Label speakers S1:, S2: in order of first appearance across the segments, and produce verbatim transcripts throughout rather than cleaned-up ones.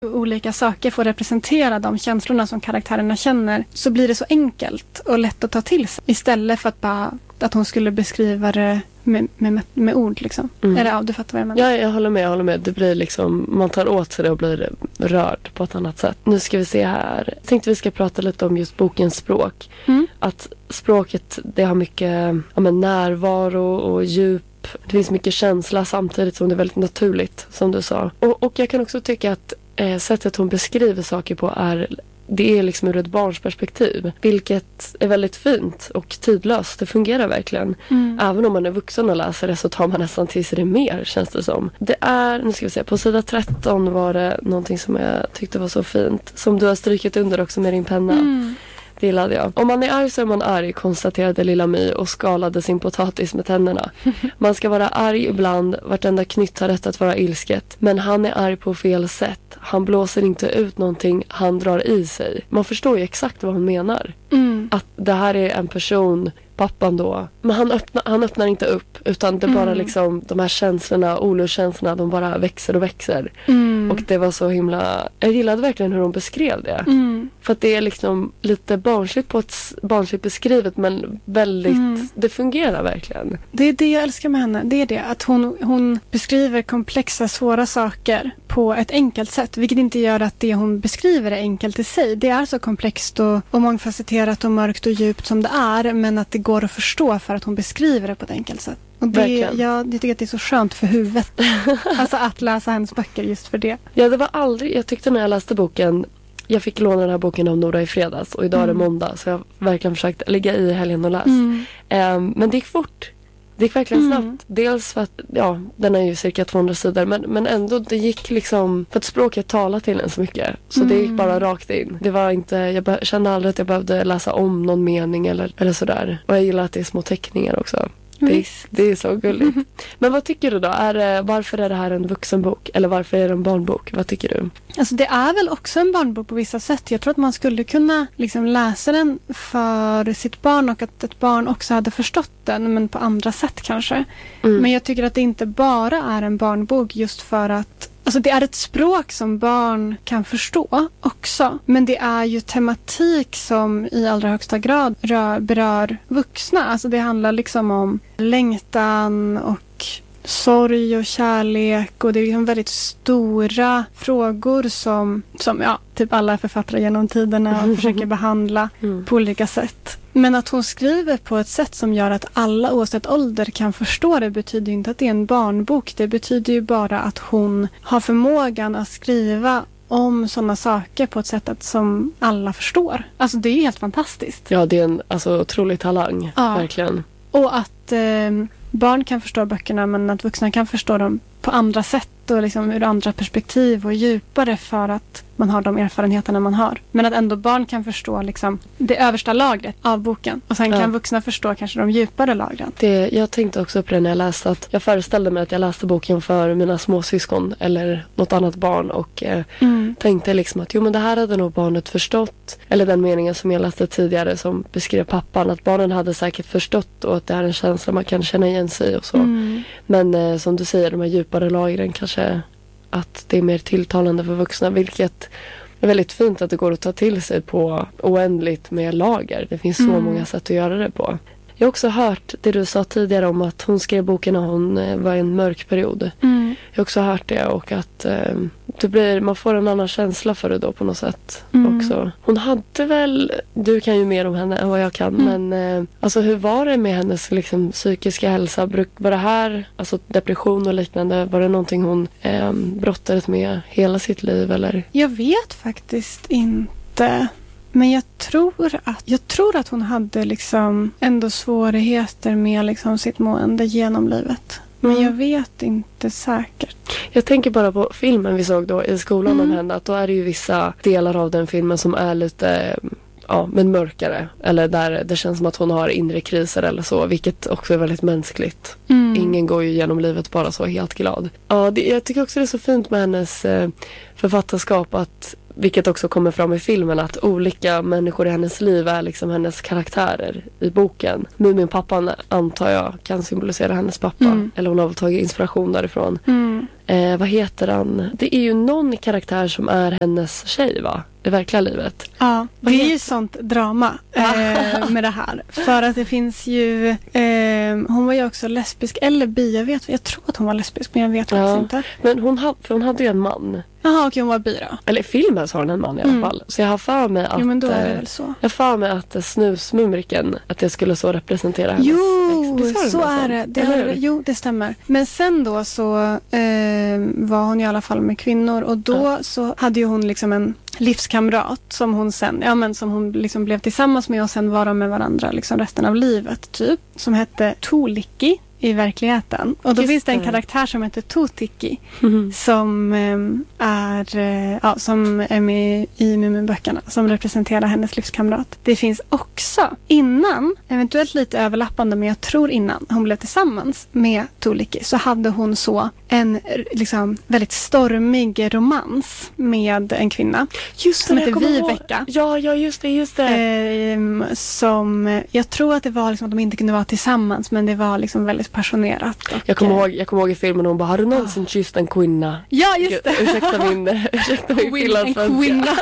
S1: olika saker får representera de känslorna som karaktärerna känner, så blir det så enkelt och lätt att ta till sig. Istället för att bara att hon skulle beskriva det med, med, med ord liksom. Mm. Eller ja, du fattar vad jag menar.
S2: Ja, jag håller med, jag håller med. Det blir liksom, man tar åt sig det och blir rörd på ett annat sätt. Nu ska vi se här. Jag tänkte vi ska prata lite om just bokens språk. Mm. Att språket, det har mycket ja, men närvaro och djup. Det finns mycket känsla samtidigt som det är väldigt naturligt, som du sa. Och, och jag kan också tycka att eh, sättet hon beskriver saker på är... Det är liksom ur ett barns perspektiv. Vilket är väldigt fint och tidlöst. Det fungerar verkligen. Mm. Även om man är vuxen och läser det så tar man nästan till sig det mer, känns det som. Det är, nu ska vi se, på sida tretton var det någonting som jag tyckte var så fint. Som du har strykit under också med din penna. Mm. Det gillade jag. Om man är arg så är man arg, konstaterade lilla My och skalade sin potatis med tänderna. Man ska vara arg ibland, vartenda knytt har rätt att vara ilsket. Men han är arg på fel sätt. Han blåser inte ut någonting, han drar i sig. Man förstår ju exakt vad hon menar. Mm. Att det här är en person, pappan då. Men han öppnar, han öppnar inte upp. Utan det bara mm. liksom, de här känslorna, olustkänslorna, de bara växer och växer. Mm. Och det var så himla... Jag gillade verkligen hur hon beskrev det. Mm. För att det är liksom lite barnsligt på ett barnsligt beskrivet, men väldigt... Mm. Det fungerar verkligen.
S1: Det är det jag älskar med henne. Det är det. Att hon, hon beskriver komplexa, svåra saker på ett enkelt sätt. Vilket inte gör att det hon beskriver är enkelt i sig. Det är så komplext och, och mångfacetterat och mörkt och djupt som det är. Men att det går att förstå för att hon beskriver det på ett enkelt sätt. Och det, ja, jag tycker att det är så skönt för huvudet. Alltså att läsa hennes böcker just för det.
S2: Ja, det var aldrig... Jag tyckte när jag läste boken... Jag fick låna den här boken av Nora i fredags. Och idag mm. är det måndag. Så jag har verkligen försökt ligga i helgen och läsa. Mm. Um, men det gick fort. Det gick verkligen mm. snabbt. Dels för att, ja, den är ju cirka tvåhundra sidor. Men, men ändå, det gick liksom... För att språket talar till en så mycket. Så mm. det gick bara rakt in. Det var inte... Jag be- kände aldrig att jag behövde läsa om någon mening eller, eller sådär. Och jag gillar att det är små teckningar också. Det är, det är så gulligt. Men vad tycker du då? Är, varför är det här en vuxenbok? Eller varför är det en barnbok? Vad tycker du?
S1: Alltså det är väl också en barnbok på vissa sätt. Jag tror att man skulle kunna liksom läsa den för sitt barn och att ett barn också hade förstått den, men på andra sätt kanske. Mm. Men jag tycker att det inte bara är en barnbok just för att alltså det är ett språk som barn kan förstå också. Men det är ju tematik som i allra högsta grad rör, berör vuxna. Alltså det handlar liksom om längtan och sorg och kärlek. Och det är liksom väldigt stora frågor som, som ja, typ alla författare genom tiderna och försöker behandla mm. på olika sätt. Men att hon skriver på ett sätt som gör att alla oavsett ålder kan förstå det betyder inte att det är en barnbok. Det betyder ju bara att hon har förmågan att skriva om sådana saker på ett sätt att, som alla förstår. Alltså det är ju helt fantastiskt.
S2: Ja, det är en alltså, otrolig talang, ja. Verkligen.
S1: Och att eh, barn kan förstå böckerna men att vuxna kan förstå dem på andra sätt och liksom ur andra perspektiv och djupare för att man har de erfarenheterna man har. Men att ändå barn kan förstå liksom det översta lagret av boken. Och sen ja. Kan vuxna förstå kanske de djupare lagren.
S2: Det, jag tänkte också på det när jag läste att jag föreställde mig att jag läste boken för mina småsyskon eller något annat barn och eh, mm. tänkte liksom att jo men det här hade nog barnet förstått. Eller den meningen som jag läste tidigare som beskrev pappan att barnen hade säkert förstått och att det är en känsla man kan känna igen sig och så. Mm. Men eh, som du säger, de här djupare lagren kanske att det är mer tilltalande för vuxna, vilket är väldigt fint att det går att ta till sig på oändligt med lager. Det finns så mm. många sätt att göra det på. Jag har också hört det du sa tidigare om att hon skrev boken när hon var i en mörk period. Mm. Jag har också hört det och att eh, det blir, man får en annan känsla för det då på något sätt mm. också. Hon hade väl, du kan ju mer om henne än vad jag kan, mm. men eh, alltså hur var det med hennes liksom, psykiska hälsa? Var det här, alltså depression och liknande, var det någonting hon eh, brottades med hela sitt liv eller?
S1: Jag vet faktiskt inte. Men jag tror att jag tror att hon hade liksom ändå svårigheter med liksom sitt mående genom livet. Men mm. jag vet inte säkert.
S2: Jag tänker bara på filmen vi såg då i skolan mm. om henne. Att då är det ju vissa delar av den filmen som är lite ja, men mörkare. Eller där det känns som att hon har inre kriser eller så. Vilket också är väldigt mänskligt. Mm. Ingen går ju genom livet bara så helt glad. Ja, det, jag tycker också det är så fint med hennes eh, författarskap att vilket också kommer fram i filmen, att olika människor i hennes liv är liksom hennes karaktärer i boken. Muminpappan antar jag kan symbolisera hennes pappa. Mm. Eller hon har väl tagit inspiration därifrån. Mm. Eh, vad heter han? Det är ju någon karaktär som är hennes tjej, va? I verkliga livet.
S1: Ja, det är ju sånt drama eh, med det här. För att det finns ju... Eh, hon var ju också lesbisk eller bi. Jag, vet, jag tror att hon var lesbisk, men jag vet
S2: ja.
S1: faktiskt inte.
S2: Men hon, ha, för hon hade ju en man.
S1: Jaha, okej, hon var bi då.
S2: Eller i filmen så har hon en man i alla mm. fall. Så jag har för mig att...
S1: Jo, men då är det väl så.
S2: Jag har för mig att snusmumriken, att det skulle så representera hennes
S1: jo,
S2: ex. Det
S1: så är det. det är, jo, det stämmer. Men sen då så eh, var hon i alla fall med kvinnor. Och då ja. så hade ju hon liksom en livskamrat som hon sen, ja men som hon liksom blev tillsammans med, och sen var de med varandra liksom resten av livet typ. Som hette Tuulikki i verkligheten. Och då Just finns det en det. karaktär som heter Tuutikki mm. som eh, är eh, ja, som är med i Muminböckerna, som representerar hennes livskamrat. Det finns också innan, eventuellt lite överlappande, men jag tror innan hon blev tillsammans med Tuulikki så hade hon så en liksom väldigt stormig romans med en kvinna
S2: just
S1: som
S2: det,
S1: heter Viveka.
S2: Ja, ja, just det, just det.
S1: Eh, som, jag tror att det var liksom att de inte kunde vara tillsammans, men det var liksom väldigt passionerat. Och,
S2: jag kommer ihåg, jag kommer ihåg i filmen hon bara, har du någonsin oh. kysst en kvinna?
S1: Ja, just det.
S2: Ursäkta min, ursäkta min finlandssvenska.
S1: En kvinna.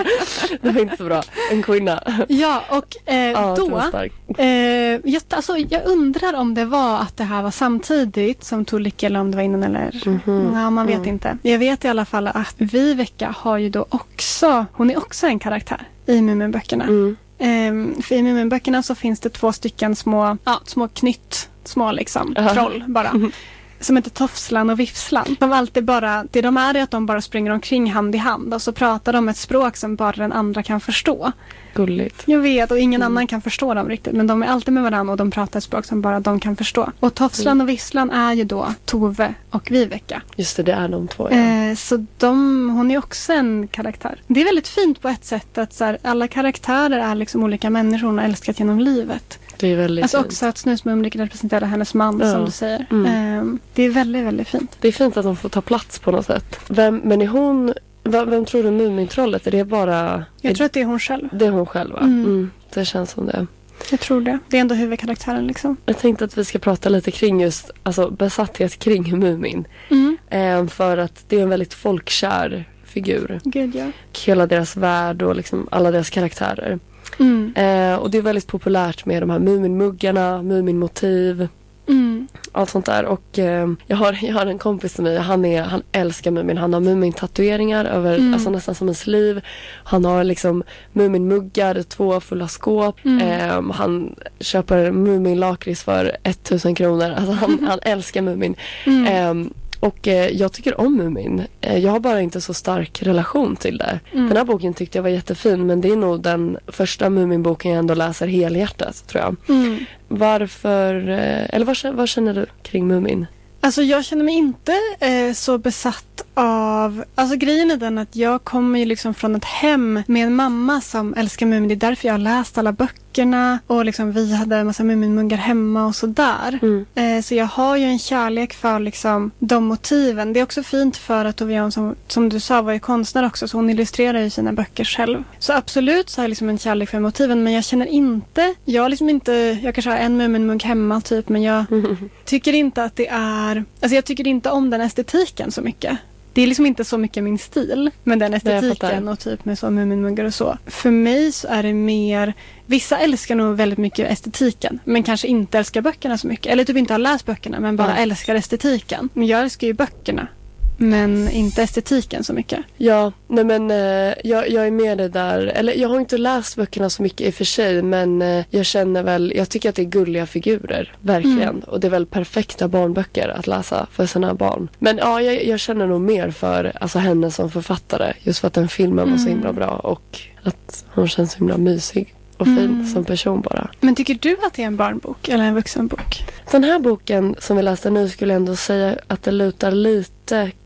S2: Det var inte så bra. En kvinna.
S1: Ja, och eh, ja, då eh, jag, alltså, jag undrar om det var att det här var samtidigt som Tuulikki, eller om det var innan eller mm-hmm. ja, man vet mm. inte. Jag vet i alla fall att Viveka har ju då också, hon är också en karaktär i Muminböckerna. Mm. Um, för i Muminböckerna så finns det två stycken små, ja, små knytt, små liksom, uh-huh. troll bara. Mm. Som heter Tofslan och Vifslan. De alltid bara, det de är är att de bara springer omkring hand i hand. Och så pratar de ett språk som bara den andra kan förstå.
S2: Gulligt.
S1: Jag vet, och ingen mm. annan kan förstå dem riktigt. Men de är alltid med varandra och de pratar ett språk som bara de kan förstå. Och Tofslan mm. och Vifslan är ju då Tove och Viveka.
S2: Just det, det är de två, ja.
S1: Eh, så de, hon är också en karaktär. Det är väldigt fint på ett sätt att så här, alla karaktärer är liksom olika människor hon har älskat genom livet.
S2: Det är väldigt
S1: alltså
S2: fint.
S1: Också att Snusmumriken representerar hennes man, ja. som du säger. Mm. Um, det är väldigt, väldigt fint.
S2: Det är fint att de får ta plats på något sätt. Vem, men är hon... Vem, vem tror du Mumintrollet? Är det bara...
S1: Jag
S2: är,
S1: tror att det är hon själv.
S2: Det är hon själv, va? Mm. Mm, det känns som det.
S1: Jag tror det. Det är ändå huvudkaraktären liksom.
S2: Jag tänkte att vi ska prata lite kring just alltså, besatthet kring Mumin. Mm. Um, för att det är en väldigt folkkär figur.
S1: Gud, ja.
S2: Hela deras värld och liksom alla deras karaktärer. Mm. Eh, och det är väldigt populärt med de här Muminmuggarna, Muminmotiv, mm. allt sånt där. Och eh, jag, har, jag har en kompis till mig, han, är, han älskar Mumin. Han har Mumin-tatueringar över, mm. alltså nästan som en sliv. Han har liksom Muminmuggar, två fulla skåp. Mm. Eh, han köper Mumin-lakrits för tusen kronor. Alltså han, han älskar Mumin. Mm. Eh, Och eh, jag tycker om Mumin. Eh, jag har bara inte så stark relation till det. Mm. Den här boken tyckte jag var jättefin. Men det är nog den första Mumin-boken jag ändå läser helhjärtat, tror jag. Mm. Varför, eh, eller vad, vad känner du kring Mumin?
S1: Alltså jag känner mig inte eh, så besatt av... Alltså grejen är den att jag kommer ju liksom från ett hem med en mamma som älskar Mumin. Det är därför jag har läst alla böckerna. Och liksom vi hade en massa Muminmuggar hemma och sådär. Mm. Eh, så jag har ju en kärlek för liksom de motiven. Det är också fint för att Tove Jansson, som, som du sa, var ju konstnär också. Så hon illustrerar ju sina böcker själv. Så absolut så har jag liksom en kärlek för motiven. Men jag känner inte... Jag har liksom inte... Jag kanske har en Muminmugg hemma typ. Men jag mm. tycker inte att det är... Alltså jag tycker inte om den estetiken så mycket. Det är liksom inte så mycket min stil med den estetiken och typ med så Muminmuggar och så. För mig så är det mer... Vissa älskar nog väldigt mycket estetiken, men kanske inte älskar böckerna så mycket. Eller typ inte har läst böckerna, men bara mm. älskar estetiken. Men jag älskar ju böckerna, men inte estetiken så mycket.
S2: Ja, nej men eh, jag, jag är med det där. Eller jag har inte läst böckerna så mycket i och för sig, men eh, jag känner väl, jag tycker att det är gulliga figurer, verkligen. Mm. Och det är väl perfekta barnböcker att läsa för sina barn. Men ja, jag, jag känner nog mer för alltså, henne som författare, just för att den filmen mm. var så himla bra och att hon känns så himla mysig och fin mm. som person bara.
S1: Men tycker du att det är en barnbok eller en vuxenbok?
S2: Den här boken som vi läste nu skulle jag ändå säga att det lutar lite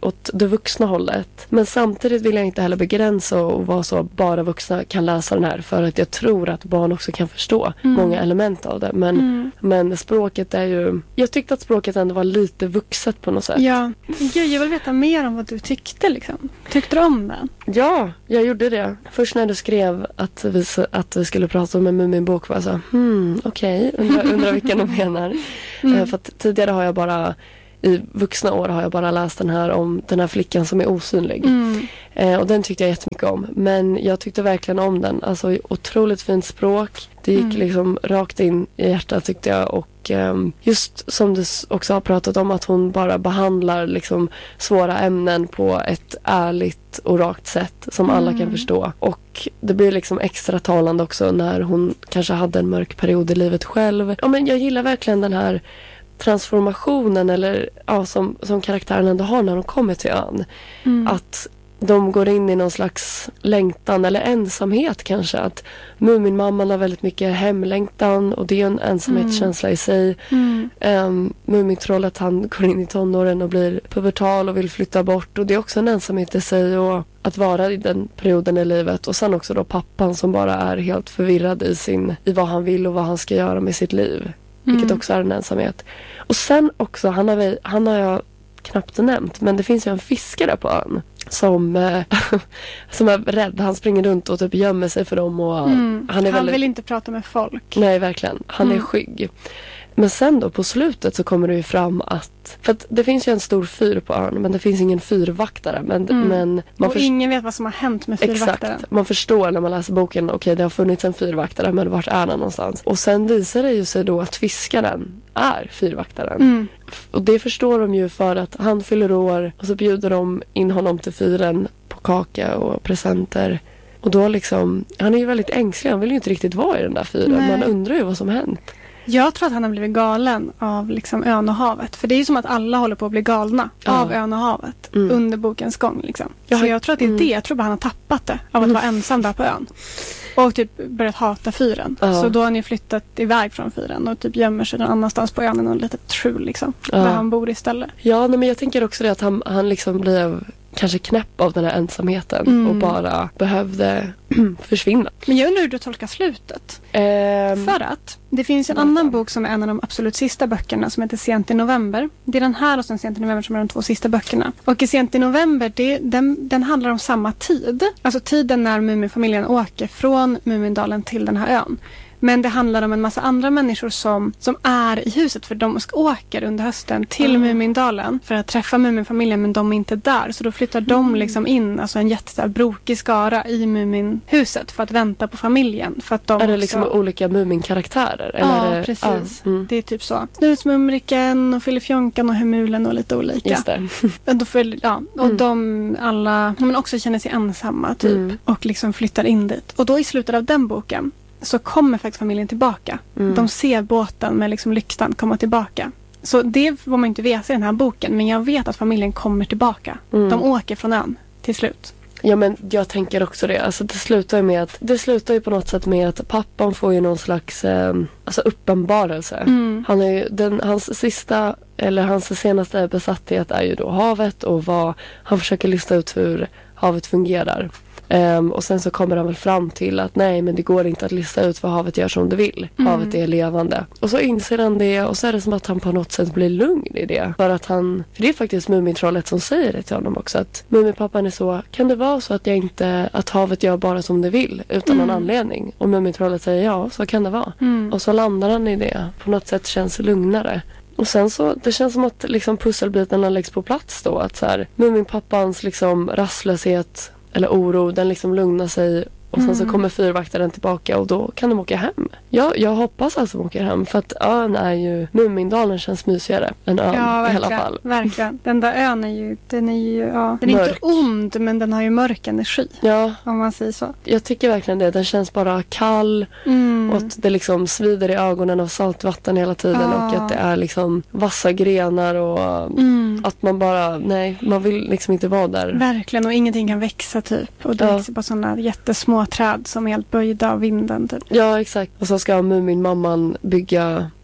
S2: åt det vuxna hållet. Men samtidigt vill jag inte heller begränsa och vara så bara vuxna kan läsa den här. För att jag tror att barn också kan förstå mm. många element av det. Men, mm. men språket är ju... Jag tyckte att språket ändå var lite vuxet på något sätt.
S1: Ja, Gud, jag vill veta mer om vad du tyckte liksom. Tyckte du om den?
S2: Ja, jag gjorde det. Först när du skrev att vi, att vi skulle prata om en Muminbok var jag så hmm, okej, okay. undrar, undrar vilken de menar. Mm. För att tidigare har jag bara... I vuxna år har jag bara läst den här om den här flickan som är osynlig. Mm. Eh, och den tyckte jag jättemycket om. Men jag tyckte verkligen om den. Alltså otroligt fint språk. Det gick mm. liksom rakt in i hjärtat tyckte jag. Och eh, just som du också har pratat om att hon bara behandlar liksom svåra ämnen på ett ärligt och rakt sätt som mm. alla kan förstå. Och det blir liksom extra talande också när hon kanske hade en mörk period i livet själv. Ja, men jag gillar verkligen den här transformationen eller ja, som, som karaktären ändå har när de kommer till ön. Mm. Att de går in i någon slags längtan eller ensamhet kanske. Att Muminmamman har väldigt mycket hemlängtan och det är en ensamhetskänsla mm. i sig. Mm. Um, Mumintrollet han går in i tonåren och blir pubertal och vill flytta bort och det är också en ensamhet i sig och att vara i den perioden i livet. Och sen också då pappan som bara är helt förvirrad i, sin, i vad han vill och vad han ska göra med sitt liv. Vilket mm. också är en ensamhet. Och sen också, han har, vi, han har jag knappt nämnt. Men det finns ju en fiskare på ön. Som, eh, som är rädd. Han springer runt och typ gömmer sig för dem. Och,
S1: mm. Han, är
S2: han
S1: väldigt... vill inte prata med folk.
S2: Nej, verkligen. Han mm. är skygg. Men sen då på slutet så kommer det ju fram att... För att det finns ju en stor fyr på ön. Men det finns ingen fyrvaktare. Men,
S1: mm.
S2: men man
S1: och först... ingen vet vad som har hänt med fyrvaktaren.
S2: Exakt. Man förstår när man läser boken. Okej, okay, det har funnits en fyrvaktare. Men vart är den någonstans? Och sen visar det ju sig då att fiskaren är fyrvaktaren. Mm. Och det förstår de ju för att han fyller år. Och så bjuder de in honom till fyren på kaka och presenter. Och då liksom... Han är ju väldigt ängslig. Han vill ju inte riktigt vara i den där fyren. Nej. Man undrar ju vad som hänt.
S1: Jag tror att han har blivit galen av liksom ön och havet. För det är ju som att alla håller på att bli galna ja. av ön och havet mm. under bokens gång. Liksom. Så jag, jag tror att det är mm. det. Jag tror bara han har tappat det av att mm. vara ensam där på ön. Och typ börjat hata fyren. Ja. Så då har han ju flyttat iväg från fyren och typ gömmer sig någon annanstans på ön i någon litet trul liksom. Ja. Där han bor istället.
S2: Ja, nej, men jag tänker också det att han, han liksom blir kanske knäpp av den här ensamheten mm. och bara behövde försvinna.
S1: Men jag undrar hur du tolkar slutet. Um, För att det finns en annan bok som är en av de absolut sista böckerna som heter Sent i november. Det är den här och sen Sent i november som är de två sista böckerna. Och i Sent i november, det, den, den handlar om samma tid. Alltså tiden när Muminfamiljen åker från Mumindalen till den här ön. Men det handlar om en massa andra människor som, som är i huset. För de ska åka under hösten till mm. Mumindalen för att träffa Muminfamiljen. Men de är inte där. Så då flyttar mm. de liksom in. Alltså en jättebrokig skara i Muminhuset. För att vänta på familjen. För att de
S2: är det
S1: också...
S2: liksom olika Muminkaraktärer?
S1: Ja,
S2: eller det...
S1: precis.
S2: Ah, mm.
S1: Det är typ så. Snusmumriken och Filifjonkan och Hemulen och lite olika.
S2: Just det.
S1: och då för, ja, och mm. de alla men också känner sig ensamma typ. Mm. Och liksom flyttar in dit. Och då i slutet av den boken så kommer faktiskt familjen tillbaka. Mm. De ser båten med liksom lyktan komma tillbaka. Så det får man inte veta i den här boken. Men jag vet att familjen kommer tillbaka. Mm. De åker från ön till slut.
S2: Ja, men jag tänker också det. Alltså det slutar ju med att det slutar ju på något sätt med att pappan får ju någon slags eh, alltså uppenbarelse. Mm. Han är ju, den, hans sista eller hans senaste besatthet är ju då havet och vad han försöker lista ut hur havet fungerar. Um, och sen så kommer han väl fram till att nej, men det går inte att lista ut vad havet gör som det vill. Mm. Havet är levande. Och så inser han det och så är det som att han på något sätt blir lugn i det. För att han, för det är faktiskt Mumintrollet som säger det till honom också. Att Muminpappan är så, kan det vara så att jag inte, att havet gör bara som det vill utan mm. någon anledning? Och Mumintrollet säger ja, så kan det vara. Mm. Och så landar han i det. På något sätt känns lugnare. Och sen så, det känns som att liksom pusselbitarna läggs på plats då. Att så här, Muminpappans liksom rastlöshet eller oro, den liksom lugnar sig och sen mm. så kommer fyrvaktaren tillbaka och då kan de åka hem. Ja, jag hoppas att de åker hem för att ön är ju, Mumindalen känns mysigare än ön ja, i alla fall.
S1: Verkligen. Den där ön är ju, den är ju, ja, den är mörk. Inte ond men den har ju mörk energi. Ja. Om man säger så.
S2: Jag tycker verkligen det. Den känns bara kall mm. och att det liksom svider i ögonen av saltvatten hela tiden ja. Och att det är liksom vassa grenar och mm. att man bara, nej, man vill liksom inte vara där.
S1: Verkligen, och ingenting kan växa typ. Och det ja. Växer bara sådana jättesmå träd som är helt böjda av vinden typ.
S2: Ja, exakt. Och så ska Muminmamman bygga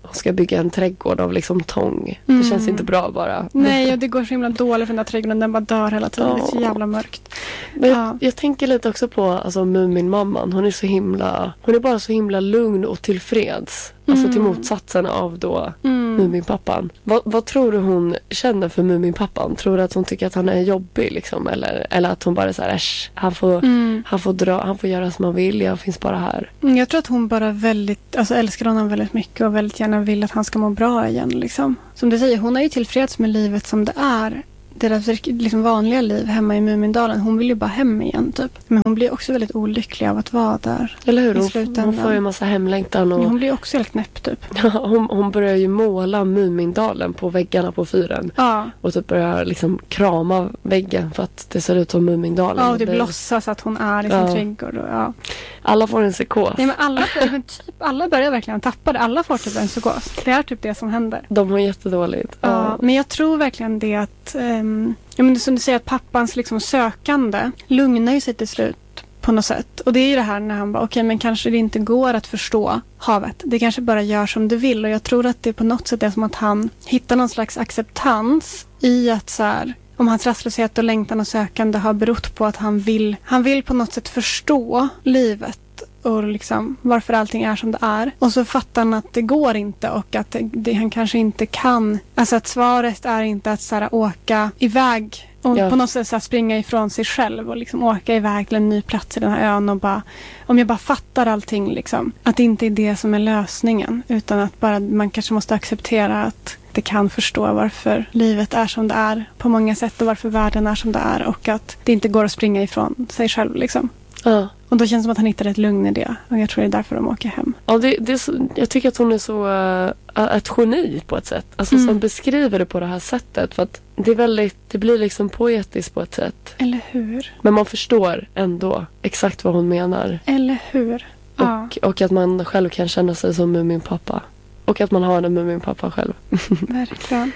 S2: hon ska bygga en trädgård av liksom tång.
S1: Mm.
S2: Det känns inte bra bara.
S1: Nej, och det går så himla dåligt för den där trädgården. Den bara dör hela tiden. Ja. Det är så jävla mörkt.
S2: Men jag,
S1: ja.
S2: jag tänker lite också på alltså, Muminmamman. Hon är så himla... Hon är bara så himla lugn och tillfreds. Alltså mm. till motsatsen av då mm. Muminpappan. Vad, vad tror du hon känner för Muminpappan? Tror du att hon tycker att han är jobbig liksom? Eller, eller att hon bara är så här, äsch, han får, mm. han får dra, han får göra som han vill. Jag finns bara här.
S1: Jag tror att hon bara väldigt, alltså älskar honom väldigt mycket och väldigt gärna vill att han ska må bra igen liksom. Som du säger, hon är ju tillfreds med livet som det är. Deras liksom vanliga liv hemma i Mumindalen. Hon vill ju bara hem igen typ. Men hon blir också väldigt olycklig av att vara där.
S2: Eller hur? Hon, hon får ju en massa hemlängtan. Och...
S1: Hon blir också helt knäpp typ.
S2: Ja, hon, hon börjar ju måla Mumindalen på väggarna på fyren.
S1: Ja.
S2: Och typ börjar liksom krama väggen för att det ser ut som Mumindalen.
S1: Ja, och typ låtsas att hon är i sin ja. trädgård. Och, ja.
S2: Alla får en psykos.
S1: Nej, men alla, men typ, alla börjar verkligen tappa det. Alla får typ en psykos. Det är typ det som händer.
S2: De har jättedåligt.
S1: Ja, ja. Men jag tror verkligen det att... Um, ja, men som du säger att pappans liksom sökande lugnar ju sig till slut på något sätt. Och det är ju det här när han bara, okej okay, men kanske det inte går att förstå havet. Det kanske bara gör som du vill. Och jag tror att det på något sätt är som att han hittar någon slags acceptans i att så här, om hans rastlöshet och längtan och sökande har berott på att han vill, han vill på något sätt förstå livet. Och liksom varför allting är som det är. Och så fattar han att det går inte och att det, det, han kanske inte kan. Alltså att svaret är inte att så här, åka iväg och ja. på något sätt så här, springa ifrån sig själv och liksom åka iväg till en ny plats i den här ön och bara, om jag bara fattar allting liksom. Att det inte är det som är lösningen utan att bara man kanske måste acceptera att det kan förstå varför livet är som det är på många sätt och varför världen är som det är och att det inte går att springa ifrån sig själv liksom.
S2: Ja.
S1: Och då känns det som att han hittar ett lugn i det. Och jag tror det är därför de åker hem.
S2: Ja, det, det är så, jag tycker att hon är så uh, ett geni på ett sätt. Alltså mm. som beskriver det på det här sättet. För att det är väldigt, det blir liksom poetiskt på ett sätt.
S1: Eller hur?
S2: Men man förstår ändå exakt vad hon menar.
S1: Eller hur? Ja.
S2: Och, och att man själv kan känna sig som Muminpappa. Och att man har en Muminpappa själv.
S1: Verkligen.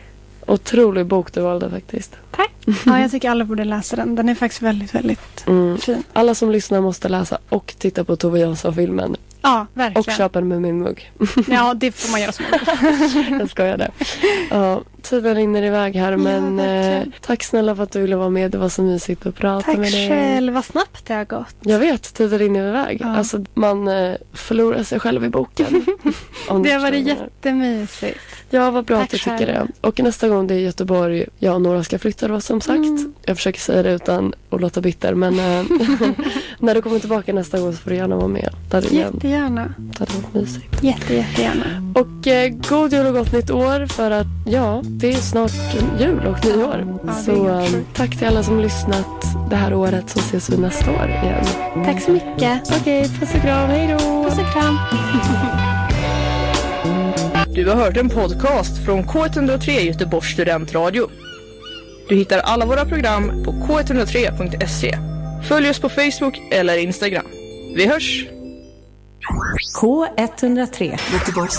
S2: Otrolig bok du valde faktiskt.
S1: Tack. Ja, jag tycker alla borde läsa den. Den är faktiskt väldigt, väldigt mm. fin.
S2: Alla som lyssnar måste läsa och titta på Tove Jansson-filmen.
S1: Ja, verkligen.
S2: Och köpa en Muminmugg.
S1: Ja, det får man göra som man
S2: Jag skojar det. Ja, tiden rinner iväg här. Men ja, eh, tack snälla för att du ville vara med. Det var så mysigt att prata
S1: tack
S2: med dig.
S1: Tack själv. Vad snabbt det har gått.
S2: Jag vet, tiden rinner iväg. Ja. Alltså, man eh, förlorar sig själv i boken.
S1: Det har varit jättemysigt.
S2: Ja, vad bra
S1: tack
S2: att du tycker själv. Det. Och nästa gång det är i Göteborg, jag och Nora ska flytta då som sagt. Mm. Jag försöker säga det utan att låta bitter. Men eh, när du kommer tillbaka nästa gång så får du gärna vara med. Där
S1: Jättegärna.
S2: Det hade varit mysigt.
S1: Jätte, jättegärna.
S2: Och eh, god jul och gott nytt år för att ja, det är snart jul och nyår.
S1: Ja,
S2: så eh, tack till alla som lyssnat det här året så ses vi nästa år igen.
S1: Tack så mycket.
S2: Okej, okay, puss och kram. Hej då.
S1: Puss och kram.
S3: Du har hört en podcast från K ett noll tre Göteborgs studentradio. Du hittar alla våra program på k ett noll tre punkt se. Följ oss på Facebook eller Instagram. Vi hörs!
S4: K ett noll tre Göteborgs